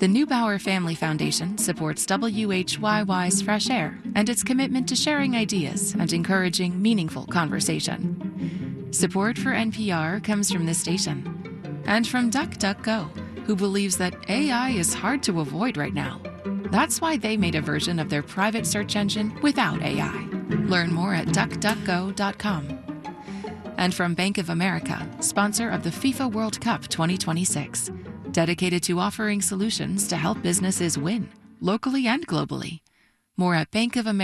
The Neubauer Family Foundation supports WHYY's Fresh Air and its commitment to sharing ideas and encouraging meaningful conversation. Support for NPR comes from this station and from DuckDuckGo, who believes that AI is hard to avoid right now. That's why they made a version of their private search engine without AI. Learn more at duckduckgo.com. And from Bank of America, sponsor of the FIFA World Cup 2026, dedicated to offering solutions to help businesses win, locally and globally. More at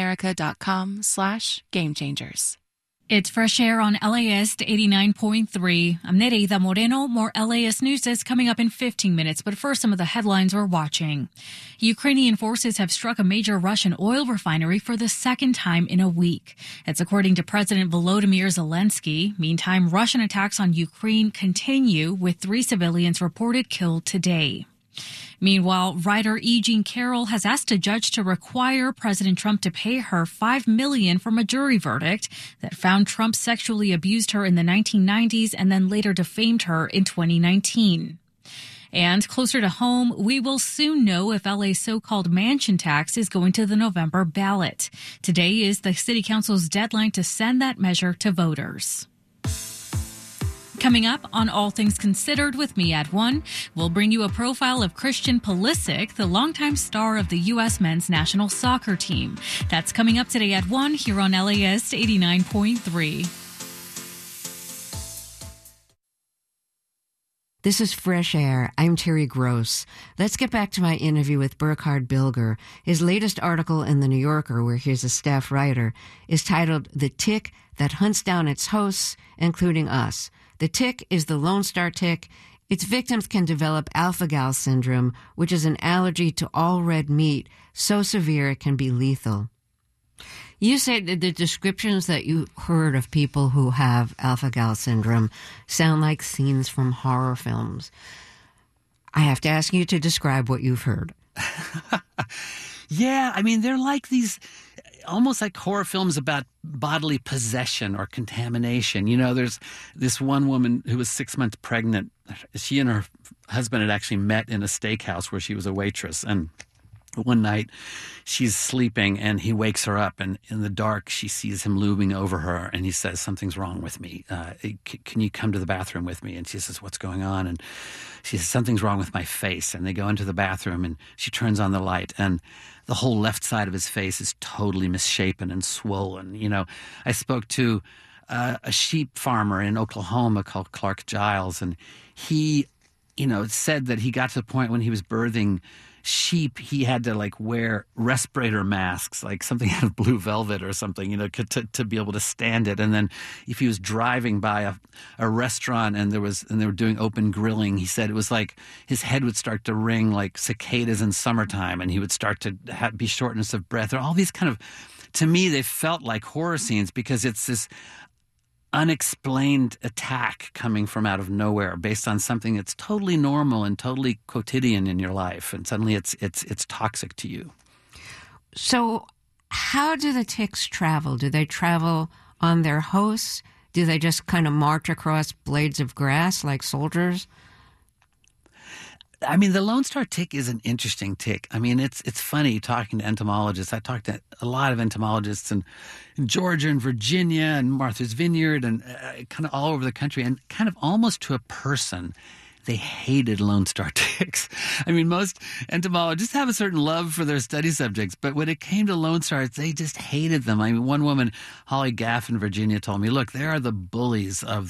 bankofamerica.com/gamechangers. It's Fresh Air on LAS 89.3. I'm Nereida Moreno. More LAS news is coming up in 15 minutes, but first, some of the headlines we're watching. Ukrainian forces have struck a major Russian oil refinery for the second time in a week. It's according to President Volodymyr Zelensky. Meantime, Russian attacks on Ukraine continue, with 3 civilians reported killed today. Meanwhile, writer E. Jean Carroll has asked a judge to require President Trump to pay her $5 million from a jury verdict that found Trump sexually abused her in the 1990s and then later defamed her in 2019. And closer to home, we will soon know if LA's so-called mansion tax is going to the November ballot. Today is the City Council's deadline to send that measure to voters. Coming up on All Things Considered with me at 1, we'll bring you a profile of Christian Pulisic, the longtime star of the U.S. men's national soccer team. That's coming up today at 1 here on LAS 89.3. This is Fresh Air. I'm Terry Gross. Let's get back to my interview with Burkhard Bilger. His latest article in The New Yorker, where he's a staff writer, is titled The Tick That Hunts Down Its Hosts, Including Us. The tick is the Lone Star tick. Its victims can develop alpha-gal syndrome, which is an allergy to all red meat, so severe it can be lethal. You say that the descriptions that you heard of people who have alpha-gal syndrome sound like scenes from horror films. I have to ask you to describe what you've heard. Yeah, I mean, they're like these, almost like horror films about bodily possession or contamination. You know, there's this one woman who was 6 months pregnant. She and her husband had actually met in a steakhouse where she was a waitress, and one night she's sleeping and he wakes her up, and in the dark she sees him looming over her, and he says, "Something's wrong with me. Can you come to the bathroom with me?" And she says, "What's going on?" And she says, "Something's wrong with my face." And they go into the bathroom and she turns on the light, and the whole left side of his face is totally misshapen and swollen. You know, I spoke to a sheep farmer in Oklahoma called Clark Giles, and he, said that he got to the point when he was birthing sheep, he had to wear respirator masks, like something out of Blue Velvet or something, to be able to stand it. And then if he was driving by a restaurant and they were doing open grilling, he said it was like his head would start to ring like cicadas in summertime, and he would start to be shortness of breath. There are all these kind of, to me, they felt like horror scenes because it's this unexplained attack coming from out of nowhere based on something that's totally normal and totally quotidian in your life, and suddenly it's toxic to you. So how do the ticks travel? Do they travel on their hosts? Do they just kind of march across blades of grass like soldiers? I mean, the Lone Star tick is an interesting tick. I mean, it's funny talking to entomologists. I talked to a lot of entomologists in Georgia and Virginia and Martha's Vineyard and kind of all over the country, and kind of almost to a person, they hated Lone Star ticks. I mean, most entomologists have a certain love for their study subjects, but when it came to Lone Stars, they just hated them. I mean, one woman, Holly Gaff in Virginia, told me, "Look, they are the bullies of